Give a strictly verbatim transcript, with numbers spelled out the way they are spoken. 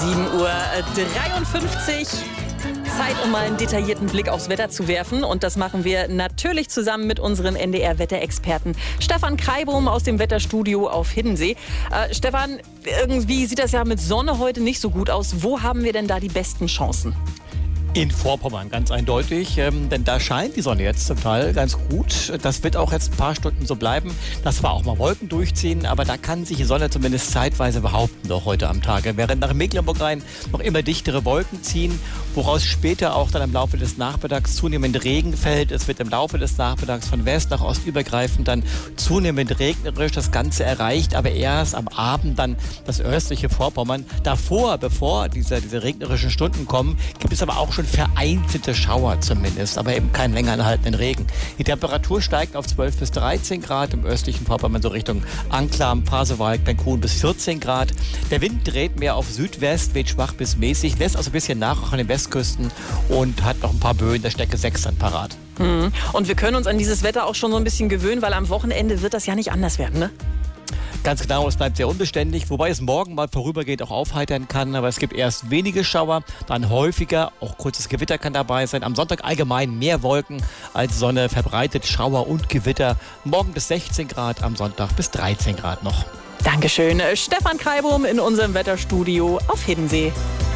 sieben Uhr dreiundfünfzig. Zeit, um mal einen detaillierten Blick aufs Wetter zu werfen. Und das machen wir natürlich zusammen mit unserem N D R-Wetterexperten Stefan Kreibohm aus dem Wetterstudio auf Hiddensee. Äh, Stefan, irgendwie sieht das ja mit Sonne heute nicht so gut aus. Wo haben wir denn da die besten Chancen? In Vorpommern, ganz eindeutig, ähm, denn da scheint die Sonne jetzt zum Teil ganz gut. Das wird auch jetzt ein paar Stunden so bleiben. Das zwar auch mal Wolken durchziehen, aber da kann sich die Sonne zumindest zeitweise behaupten, doch heute am Tage. Während nach Mecklenburg rein noch immer dichtere Wolken ziehen, woraus später auch dann im Laufe des Nachmittags zunehmend Regen fällt. Es wird im Laufe des Nachmittags von West nach Ost übergreifend dann zunehmend regnerisch das Ganze erreicht, aber erst am Abend dann das östliche Vorpommern. Davor, bevor diese, diese regnerischen Stunden kommen, gibt es aber auch schon vereinzelte Schauer zumindest, aber eben keinen länger anhaltenden Regen. Die Temperatur steigt auf zwölf bis dreizehn Grad, im östlichen Vorpommern so Richtung Anklam, Pasewalk, Benkun bis vierzehn Grad. Der Wind dreht mehr auf Südwest, weht schwach bis mäßig, lässt also ein bisschen nach auch an den Westküsten und hat noch ein paar Böen der Stärke sechs dann parat. Mhm. Und wir können uns an dieses Wetter auch schon so ein bisschen gewöhnen, weil am Wochenende wird das ja nicht anders werden, ne? Ganz genau, es bleibt sehr unbeständig, wobei es morgen mal vorübergehend auch aufheitern kann. Aber es gibt erst wenige Schauer, dann häufiger, auch kurzes Gewitter kann dabei sein. Am Sonntag allgemein mehr Wolken als Sonne, verbreitet Schauer und Gewitter. Morgen bis sechzehn Grad, am Sonntag bis dreizehn Grad noch. Dankeschön, Stefan Kreibohm in unserem Wetterstudio auf Hiddensee.